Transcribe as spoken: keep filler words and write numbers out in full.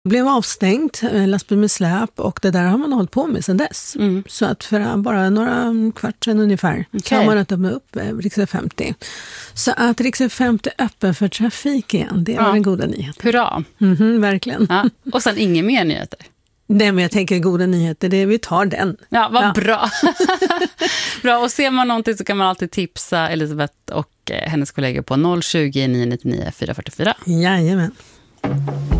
Blev avstängt, lastbil med släp, och det där har man hållit på med sedan dess. Mm. Så att för bara några kvart sedan ungefär okay. så har man öppnat upp riksväg femtio. Så att riksväg femtio är öppen för trafik igen, det är ja. den goda nyheten. Hurra! Mm-hmm, verkligen. Ja. Och sen inga mer nyheter. Nej, men jag tänker goda nyheter, det är, vi tar den. Ja, vad ja. bra. Bra, och ser man någonting så kan man alltid tipsa Elisabeth och hennes kollegor på noll tjugo, nio nio nio, fyra fyra fyra. Jajamän.